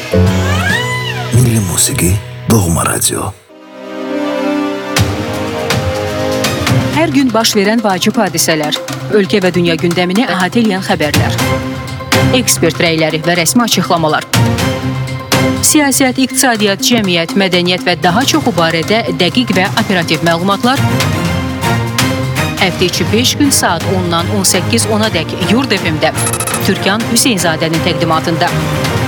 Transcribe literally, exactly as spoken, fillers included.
Milli Musiqi, Doğma Radio. Hər gün baş verən vacib hadisələr, ölkə və dünya gündəmini əhatə edən xəbərlər, ekspert rəyləri və rəsmi açıqlamalar, siyasət, iqtisadiyyat, cəmiyyət, mədəniyyət və daha çoxu barədə dəqiq və operativ məlumatlar həftə içi beş gün saat ondan on səkkiz ona dək Yurd F M-də Türkan Hüseynzadənin təqdimatında.